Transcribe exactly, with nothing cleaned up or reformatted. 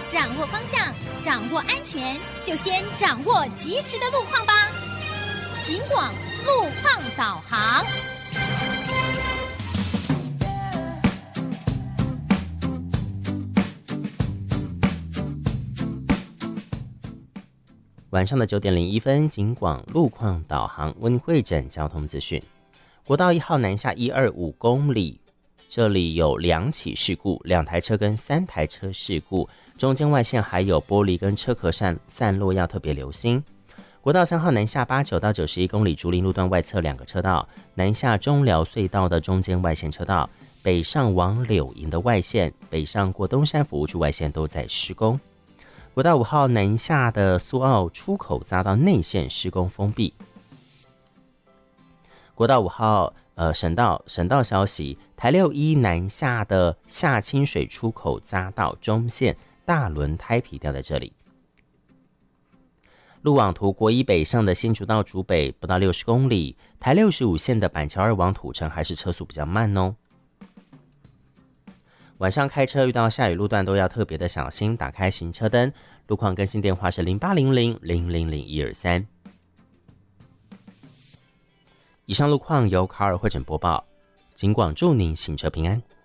掌握方向，掌握安全，就先掌握及时的路况吧。警广路况导航。 晚上的九点零一分，警广路况导航为您汇整交通资讯。国道一号南下一二五公里，这里有两起事故，两台车跟三台车事故，中间外线还有玻璃跟车壳散散落，要特别留心。国道三号南下八九到九十一公里，竹林路段外侧两个车道，南下中寮隧道的中间外线车道，北上往柳营的外线，北上过东山服务处外线都在施工。国道五号南下的苏澳出口匝道内线施工封闭。国道五号呃省道省道消息，台六一南下的下清水出口匝道中线大轮胎皮掉在这里。路网图国一北上的新竹到竹北不到六十公里，台六十五线的板桥二往土城还是车速比较慢哦。晚上开车遇到下雨路段都要特别的小心，打开行车灯。路况更新电话是零八零零零零零一二三。以上路况由卡尔汇整播报，警广祝您行车平安。